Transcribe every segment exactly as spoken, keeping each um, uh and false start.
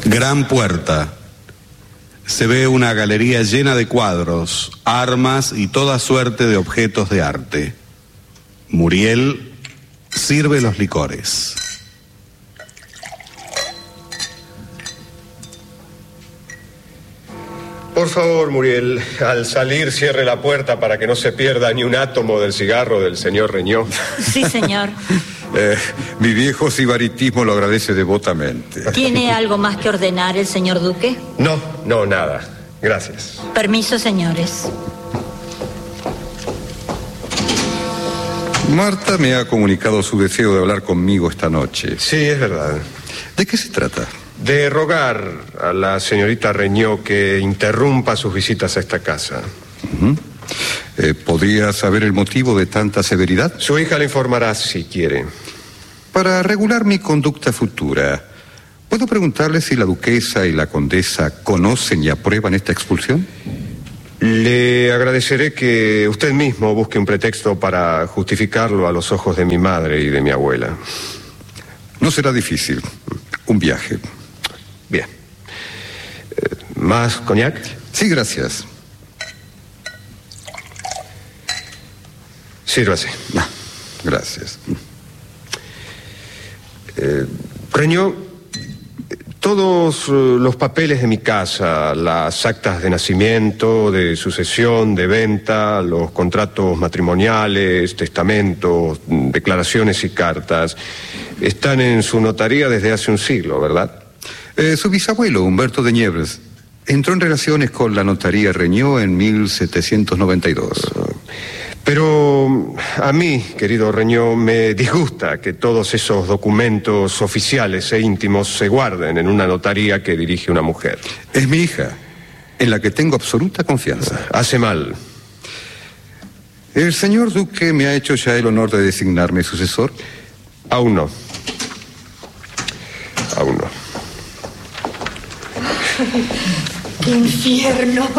Gran puerta. Se ve una galería llena de cuadros, armas y toda suerte de objetos de arte. Muriel sirve los licores. Por favor, Muriel, al salir cierre la puerta para que no se pierda ni un átomo del cigarro del señor Reñó. Sí, señor. Eh, mi viejo sibaritismo lo agradece devotamente. ¿Tiene algo más que ordenar el señor duque? No, no, nada. Gracias. Permiso, señores. Marta me ha comunicado su deseo de hablar conmigo esta noche. Sí, es verdad. ¿De qué se trata? De rogar a la señorita Reñó que interrumpa sus visitas a esta casa. Uh-huh. eh, ¿Podría saber el motivo de tanta severidad? Su hija le informará si quiere. Para regular mi conducta futura, ¿puedo preguntarle si la duquesa y la condesa conocen y aprueban esta expulsión? Le agradeceré que usted mismo busque un pretexto para justificarlo a los ojos de mi madre y de mi abuela. No será difícil. Un viaje. Bien. Eh, ¿Más coñac? Sí, gracias. Sírvase. Ah, gracias. Eh, Reñó, todos eh, los papeles de mi casa, las actas de nacimiento, de sucesión, de venta, los contratos matrimoniales, testamentos, declaraciones y cartas, están en su notaría desde hace un siglo, ¿verdad? Eh, su bisabuelo, Humberto de Niebres, entró en relaciones con la notaría Reñó en mil setecientos noventa y dos. Pero a mí, querido Reñó, me disgusta que todos esos documentos oficiales e íntimos se guarden en una notaría que dirige una mujer. Es mi hija, en la que tengo absoluta confianza. Hace mal. ¿El señor duque me ha hecho ya el honor de designarme sucesor? Aún no. Aún no. ¡Qué infierno!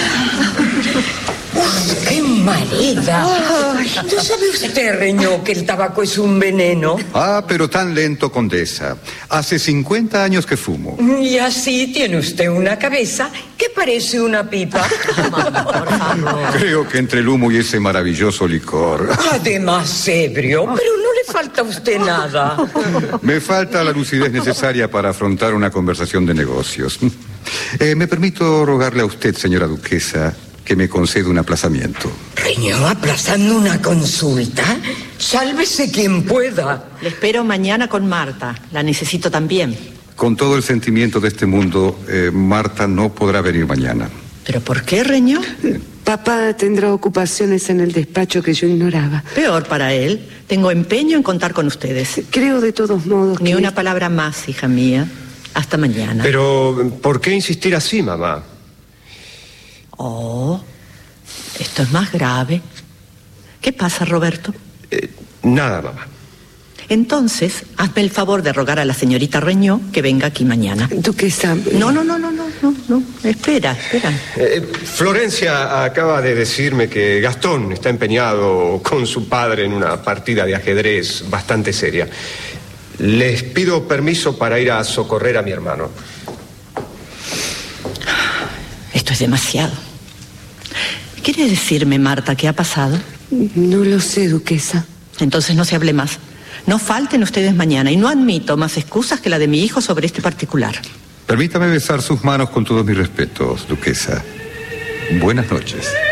¡Qué marida! ¿No sabe usted, Reñó, que el tabaco es un veneno? Ah, pero tan lento, condesa. Hace cincuenta años que fumo. Y así tiene usted una cabeza que parece una pipa. Por favor. Creo que entre el humo y ese maravilloso licor. Además, ebrio, pero no le falta a usted nada. Me falta la lucidez necesaria para afrontar una conversación de negocios. Eh, me permito rogarle a usted, señora duquesa, que me conceda un aplazamiento. Reñó, aplazando una consulta. Sálvese quien pueda. Le espero mañana con Marta. La necesito también. Con todo el sentimiento de este mundo, eh, Marta no podrá venir mañana. ¿Pero por qué, Reñó? Papá tendrá ocupaciones en el despacho que yo ignoraba. Peor para él. Tengo empeño en contar con ustedes. Creo de todos modos Ni que... una palabra más, hija mía. Hasta mañana. Pero, ¿por qué insistir así, mamá? Oh, esto es más grave. ¿Qué pasa, Roberto? Eh, nada, mamá. Entonces, hazme el favor de rogar a la señorita Reñó que venga aquí mañana. Duquesa... No, no, no, no, no, no, no. Espera, espera. Eh, Florencia acaba de decirme que Gastón está empeñado con su padre en una partida de ajedrez bastante seria. Les pido permiso para ir a socorrer a mi hermano. Esto es demasiado. ¿Quiere decirme, Marta, qué ha pasado? No lo sé, duquesa. Entonces no se hable más. No falten ustedes mañana y no admito más excusas que la de mi hijo sobre este particular. Permítame besar sus manos con todos mis respetos, duquesa. Buenas noches.